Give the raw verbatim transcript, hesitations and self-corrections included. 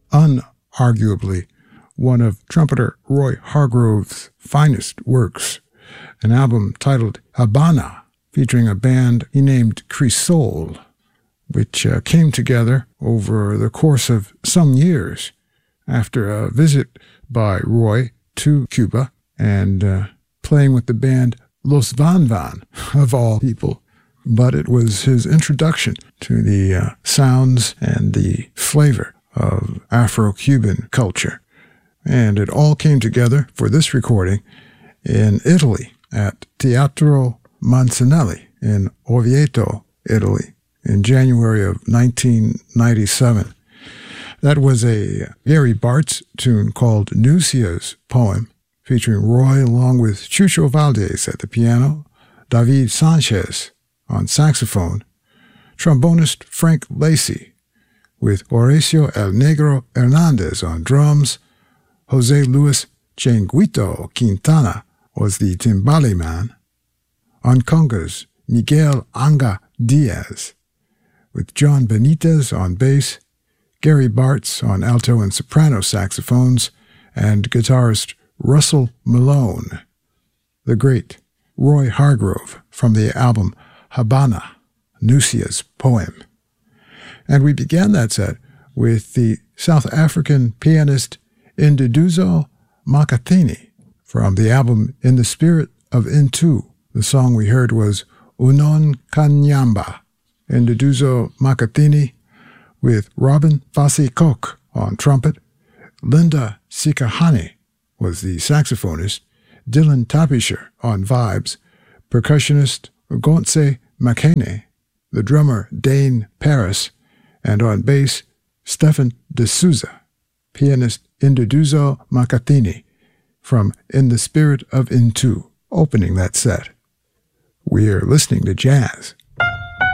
unarguably one of trumpeter Roy Hargrove's finest works, an album titled Habana, featuring a band he named Crisol, which uh, came together over the course of some years after a visit by Roy to Cuba and uh, playing with the band Los Van Van, of all people. But it was his introduction to the uh, sounds and the flavor of Afro-Cuban culture. And it all came together for this recording in Italy at Teatro Mancinelli in Orvieto, Italy, in January of nineteen ninety-seven. That was a Gary Bartz tune called Nucia's Poem, featuring Roy along with Chucho Valdez at the piano, David Sanchez on saxophone, trombonist Frank Lacy, with Horacio El Negro Hernandez on drums. Jose Luis Changuito Quintana was the timbale man. On congas, Miguel Anga Diaz, with John Benitez on bass, Gary Bartz on alto and soprano saxophones, and guitarist Russell Malone. The great Roy Hargrove from the album Habana, Nucia's Poem. And we began that set with the South African pianist Induduzo Makathini from the album In the Spirit of Intu. The song we heard was Unon Kanyamba. Induduzo Makathini with Robin Fassi Kok on trumpet. Linda Sikahane was the saxophonist. Dylan Tapisher on vibes. Percussionist Gontse Makene. The drummer Dane Paris. And on bass, Stefan De Souza. Pianist Induduzo Makathini from In the Spirit of Intu, opening that set. We're listening to jazz